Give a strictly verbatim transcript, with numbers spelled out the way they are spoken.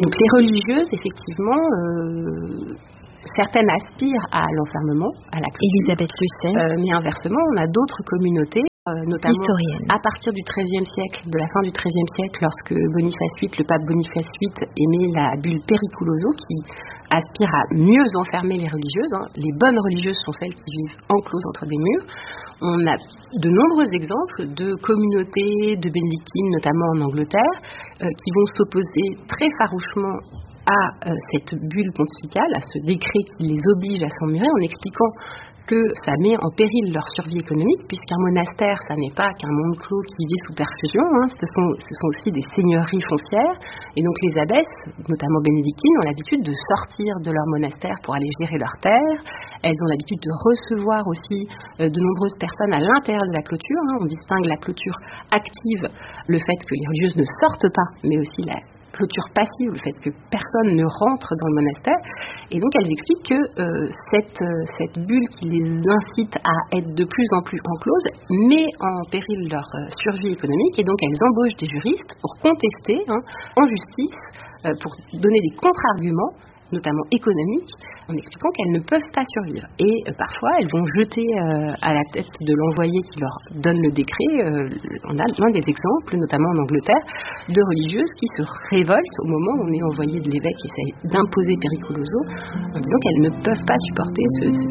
Donc les religieuses, effectivement, euh, certaines aspirent à l'enfermement, à la clôture. Elisabeth Lucet. Euh, mais inversement, on a d'autres communautés, euh, notamment historienne. À partir du treizième siècle, de la fin du treizième siècle, lorsque Boniface huit, le pape Boniface huit, émet la bulle Periculoso, qui aspire à mieux enfermer les religieuses. Hein. Les bonnes religieuses sont celles qui vivent encloses entre des murs. On a de nombreux exemples de communautés de bénédictines, notamment en Angleterre, euh, qui vont s'opposer très farouchement à euh, cette bulle pontificale, à ce décret qui les oblige à s'emmurer, en expliquant que ça met en péril leur survie économique, puisqu'un monastère, ça n'est pas qu'un monde clos qui vit sous perfusion, hein, ce, sont, ce sont aussi des seigneuries foncières, et donc les abbesses, notamment bénédictines, ont l'habitude de sortir de leur monastère pour aller gérer leurs terres. Elles ont l'habitude de recevoir aussi euh, de nombreuses personnes à l'intérieur de la clôture. Hein. On distingue la clôture active, le fait que les religieuses ne sortent pas, mais aussi la clôture passive, le fait que personne ne rentre dans le monastère. Et donc elles expliquent que euh, cette, euh, cette bulle qui les incite à être de plus en plus encloses met en péril leur euh, survie économique, et donc elles embauchent des juristes pour contester hein, en justice, euh, pour donner des contre-arguments, notamment économiques, en expliquant qu'elles ne peuvent pas survivre. Et euh, parfois, elles vont jeter euh, à la tête de l'envoyé qui leur donne le décret. Euh, on a l'un des exemples, notamment en Angleterre, de religieuses qui se révoltent au moment où on est envoyé de l'évêque qui essaye d'imposer Periculoso, en disant qu'elles ne peuvent pas supporter ce, ce